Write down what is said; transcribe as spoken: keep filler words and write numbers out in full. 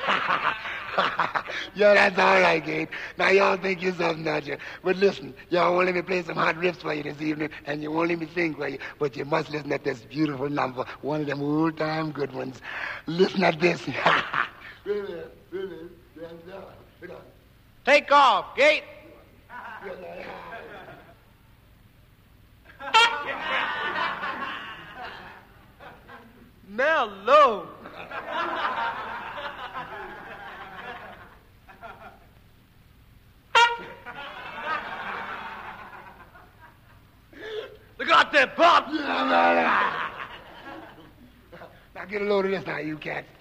Yeah, that's all right, Gabe. Now, y'all think you're something, don't you? But listen, y'all won't let me play some hot riffs for you this evening, and you won't let me sing for you, but you must listen at this beautiful number, one of them old-time good ones. Listen at this. Take off, Gate. Mellow. Look out there, Bob. Now get a load of this now, you cats.